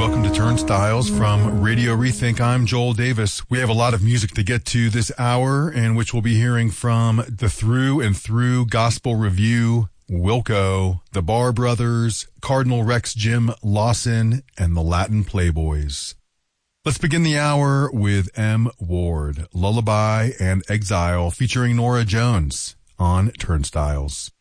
welcome to Turnstiles from Radio Rethink. I'm Joel Davis. We have a lot of music to get to this hour, in which we'll be hearing from the Through and Through Gospel Review, Wilco, the Barr Brothers, Cardinal Rex Jim Lawson, and the Latin Playboys. Let's begin the hour with M. Ward, Lullaby and Exile, featuring Norah Jones on Turnstiles.